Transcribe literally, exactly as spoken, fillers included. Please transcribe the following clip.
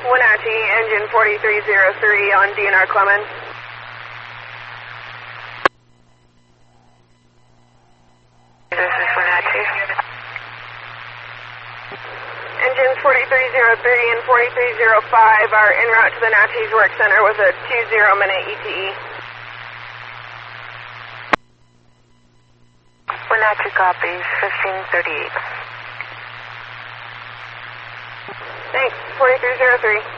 Wenatchee, engine forty-three oh three on D N R Clemens. This is Wenatchee. Engines forty-three oh three and forty-three oh five are en route to the Natchez Work Center with a two zero minute E T E. Wenatchee copies, fifteen thirty-eight. Thanks, forty-three oh three.